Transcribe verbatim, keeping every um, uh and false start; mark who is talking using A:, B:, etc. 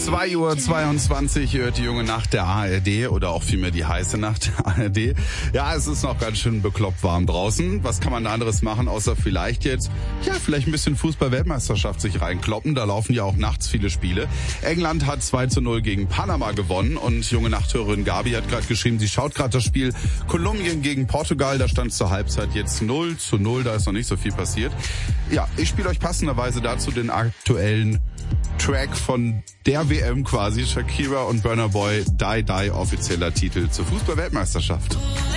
A: zwei Uhr zweiundzwanzig hört die junge Nacht der A R D oder auch vielmehr die heiße Nacht der A R D. Ja, es ist noch ganz schön bekloppt warm draußen. Was kann man da anderes machen, außer vielleicht jetzt, ja, vielleicht ein bisschen Fußball-Weltmeisterschaft sich reinkloppen. Da laufen ja auch nachts viele Spiele. England hat zwei zu null gegen Panama gewonnen und junge Nachthörerin Gabi hat gerade geschrieben, sie schaut gerade das Spiel Kolumbien gegen Portugal. Da stand es zur Halbzeit jetzt null zu null, da ist noch nicht so viel passiert. Ja, ich spiele euch passenderweise dazu den aktuellen Track von der W M quasi, Shakira und Burna Boy, Die Die, offizieller Titel zur Fußball-Weltmeisterschaft.